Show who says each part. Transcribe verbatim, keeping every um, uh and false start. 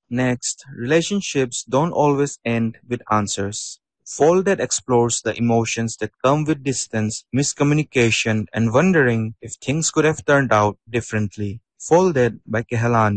Speaker 1: Next, relationships don't always end with answers. Folded explores the emotions that come with distance, miscommunication, and wondering if things could have turned out differently. Folded by Kehalani.